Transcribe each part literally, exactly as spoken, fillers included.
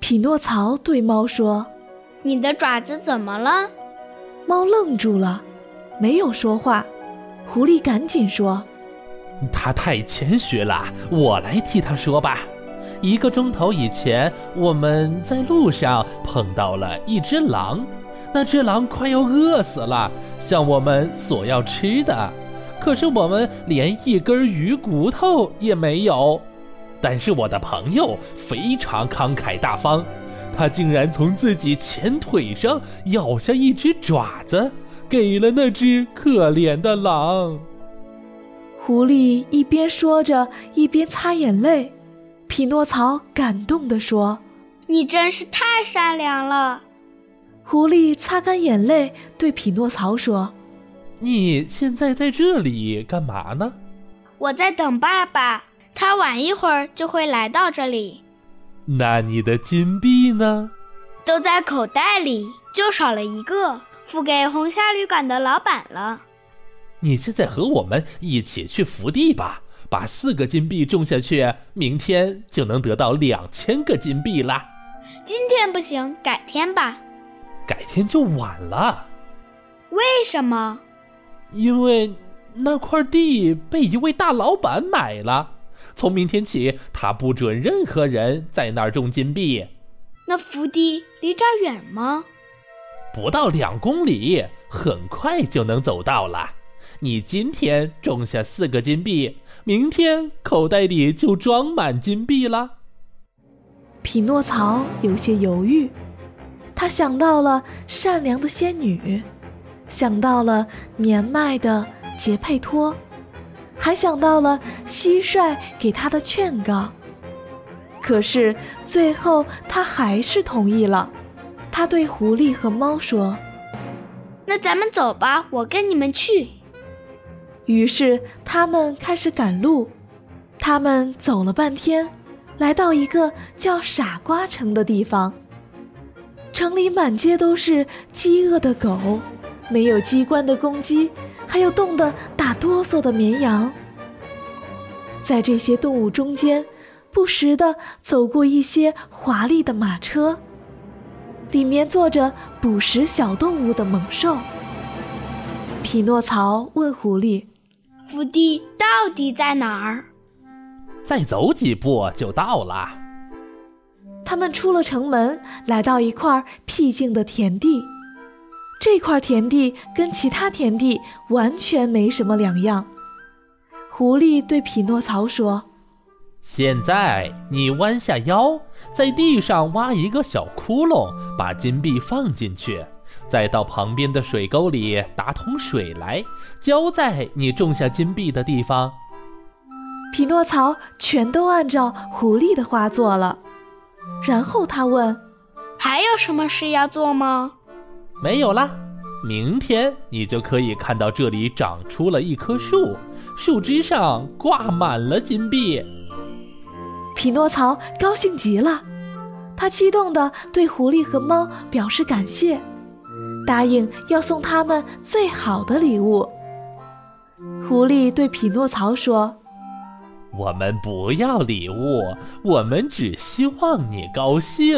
匹诺曹对猫说： 你的爪子怎么了？ 猫愣住了，没有说话。狐狸赶紧说： 他太谦虚了，我来替他说吧。一个钟头以前，我们在路上碰到了一只狼，那只狼快要饿死了，向我们索要吃的，可是我们连一根鱼骨头也没有。但是我的朋友非常慷慨大方，他竟然从自己前腿上咬下一只爪子，给了那只可怜的狼。 狐狸一边说着，一边擦眼泪。匹诺曹感动地说： 你真是太善良了。 狐狸擦干眼泪，对匹诺曹说： 你现在在这里干嘛呢？ 我在等爸爸，他晚一会儿就会来到这里。 那你的金币呢？ 都在口袋里，就少了一个，付给红虾旅馆的老板了。 你现在和我们一起去福地吧，把四个金币种下去，明天就能得到两千个金币啦。 今天不行，改天吧。 改天就晚了。 为什么？ 因为那块地被一位大老板买了，从明天起，他不准任何人在那儿种金币。 那福地离这儿远吗？ 不到两公里，很快就能走到了。你今天种下四个金币，明天口袋里就装满金币了。 匹诺曹有些犹豫，他想到了善良的仙女，想到了年迈的杰佩托，还想到了蟋蟀给他的劝告。可是最后他还是同意了。他对狐狸和猫说： 那咱们走吧，我跟你们去。 于是他们开始赶路。他们走了半天，来到一个叫傻瓜城的地方。城里满街都是饥饿的狗，没有机关的公鸡，还有冻得打哆嗦的绵羊。在这些动物中间，不时地走过一些华丽的马车，里面坐着捕食小动物的猛兽。匹诺曹问狐狸： 福地到底在哪儿？ 再走几步就到了。 他们出了城门，来到一块僻静的田地。这块田地跟其他田地完全没什么两样。狐狸对匹诺曹说： 现在你弯下腰，在地上挖一个小窟窿，把金币放进去，再到旁边的水沟里打桶水来，浇在你种下金币的地方。 匹诺曹全都按照狐狸的话做了。然后他问： 还有什么事要做吗？ 没有啦，明天你就可以看到这里长出了一棵树，树枝上挂满了金币。 匹诺曹高兴极了，他激动地对狐狸和猫表示感谢，答应要送他们最好的礼物。狐狸对匹诺曹说： 我们不要礼物，我们只希望你高兴。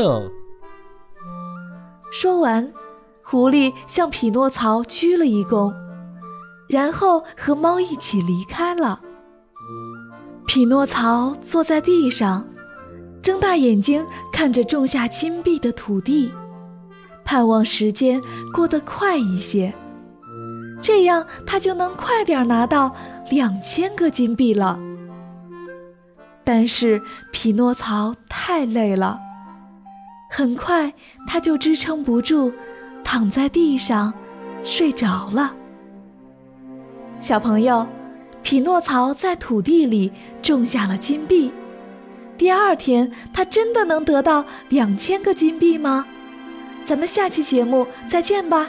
说完，狐狸向匹诺曹鞠了一躬，然后和猫一起离开了。匹诺曹坐在地上，睁大眼睛看着种下金币的土地，盼望时间过得快一些，这样他就能快点拿到两千个金币了。但是匹诺曹太累了，很快他就支撑不住，躺在地上睡着了。小朋友，匹诺曹在土地里种下了金币。第二天，他真的能得到两千个金币吗？咱们下期节目再见吧。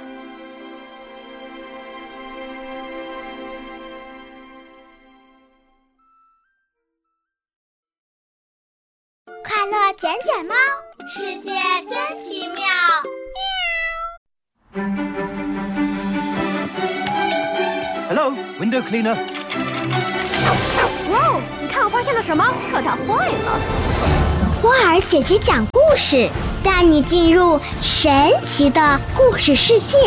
快乐卷卷猫，世界真奇妙。 Hello, window cleaner. 哇哦，你看我发现了什么？可它坏了！ 花儿姐姐讲故事，带你进入神奇的故事世界。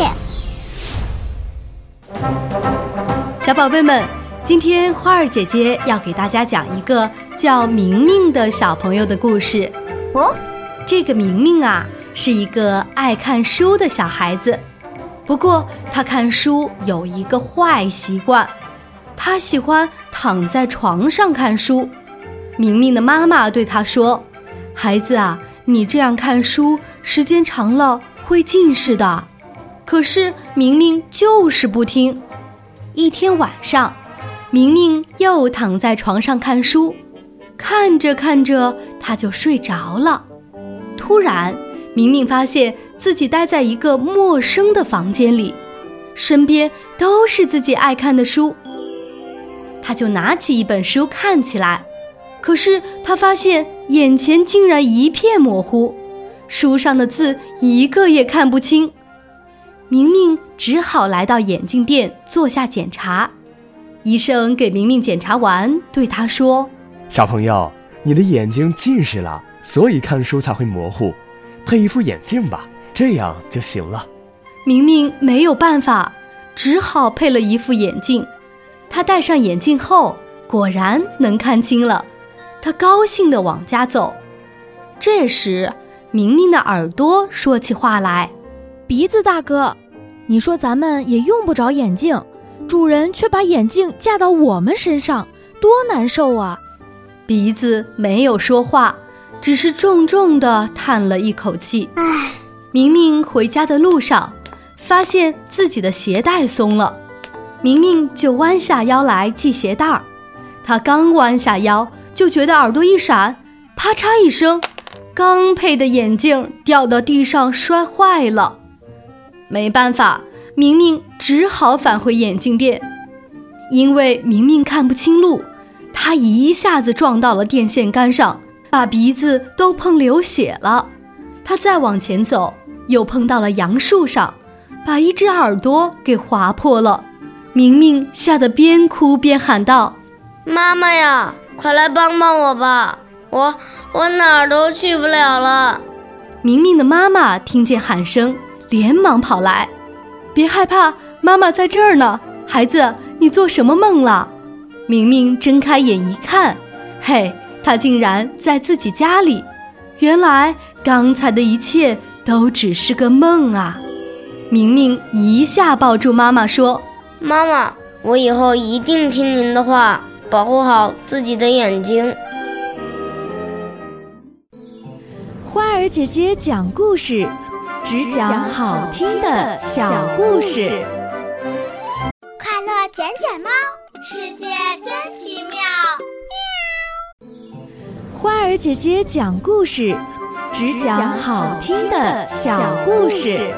小宝贝们，今天花儿姐姐要给大家讲一个叫明明的小朋友的故事。 哦， 这个明明啊，是一个爱看书的小孩子。不过他看书有一个坏习惯，他喜欢躺在床上看书。明明的妈妈对他说，孩子啊，你这样看书时间长了会近视的。可是明明就是不听。一天晚上，明明又躺在床上看书，看着看着他就睡着了。突然明明发现自己待在一个陌生的房间里，身边都是自己爱看的书。他就拿起一本书看起来，可是他发现眼前竟然一片模糊，书上的字一个也看不清。明明只好来到眼镜店做下检查。医生给明明检查完，对他说， 小朋友，你的眼睛近视了，所以看书才会模糊，配一副眼镜吧，这样就行了。 明明没有办法，只好配了一副眼镜。他戴上眼镜后，果然能看清了。他高兴地往家走。这时明明的耳朵说起话来， 鼻子大哥，你说咱们也用不着眼镜，主人却把眼镜架到我们身上，多难受啊。 鼻子没有说话，只是重重地叹了一口气。 唉， 明明回家的路上，发现自己的鞋带松了，明明就弯下腰来系鞋带儿。他刚弯下腰，就觉得耳朵一闪，啪嚓一声，刚配的眼镜掉到地上摔坏了。没办法，明明只好返回眼镜店。因为明明看不清路，他一下子撞到了电线杆上，把鼻子都碰流血了。他再往前走，又碰到了杨树上，把一只耳朵给划破了。明明吓得边哭边喊道， 妈妈呀，快来帮帮我吧，我我哪儿都去不了了。 明明的妈妈听见喊声，连忙跑来。别害怕，妈妈在这儿呢。孩子，你做什么梦了？明明睁开眼一看，嘿，他竟然在自己家里。原来刚才的一切都只是个梦啊。明明一下抱住妈妈说， 妈妈，我以后一定听您的话，保护好自己的眼睛。 花儿姐姐讲故事，只讲好听的小故事。 快乐捡捡猫，世界真奇妙。 花儿姐姐讲故事，只讲好听的小故事。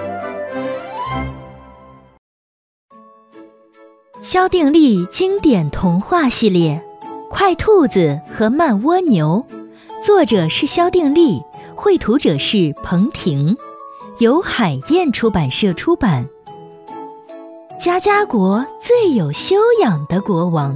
萧定力经典童话系列《快兔子和慢蜗牛》，作者是萧定力，绘图者是彭婷，由海燕出版社出版。家家国最有修养的国王。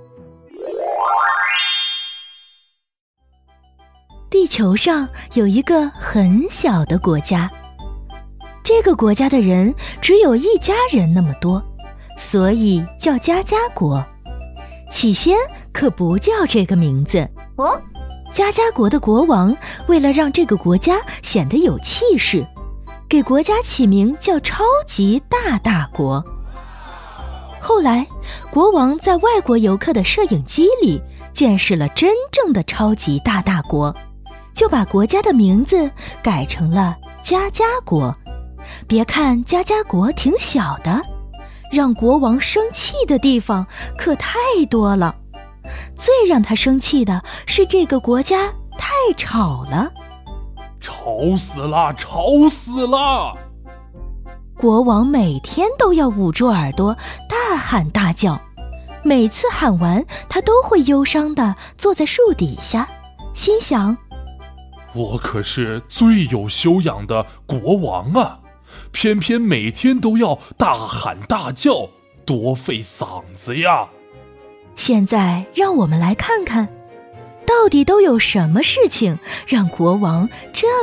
地球上有一个很小的国家，这个国家的人只有一家人那么多，所以叫家家国。起先可不叫这个名字哦。 家家国的国王为了让这个国家显得有气势，给国家起名叫超级大大国。后来国王在外国游客的摄影机里见识了真正的超级大大国，就把国家的名字改成了家家国。别看家家国挺小的，让国王生气的地方可太多了。最让他生气的是这个国家太吵了。 吵死了，吵死了！ 国王每天都要捂住耳朵大喊大叫，每次喊完他都会忧伤地坐在树底下，心想， 我可是最有修养的国王啊，偏偏每天都要大喊大叫，多费嗓子呀。 现在让我们来看看， 到底都有什么事情让国王这